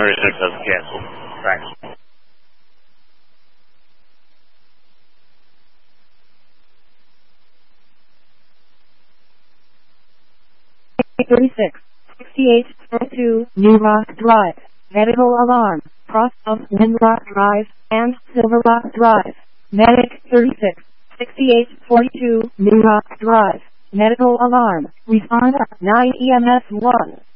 36 has canceled. Thanks. 36, 6802 New Rock Drive. Medical alarm. Cross of Windrock Drive and Silver Rock Drive. Medic 36, 6842 New Rock Drive. Medical alarm. Responder 9 EMS 1.